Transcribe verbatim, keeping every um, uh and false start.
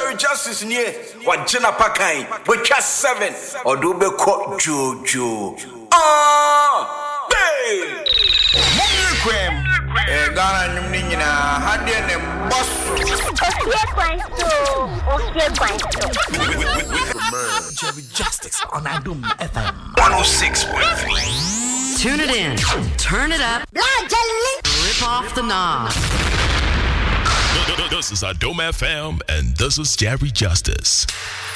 Jerry Justice near what Jenna Pakai, which has seven or do be caught Jojo. Ah, hey! Money Ghana Nina had their boss. Jerry Justice on Adum F M one oh six point three. Tune it in, turn it up, rip off the knob. This is Adum F M, and this is Jerry Justice.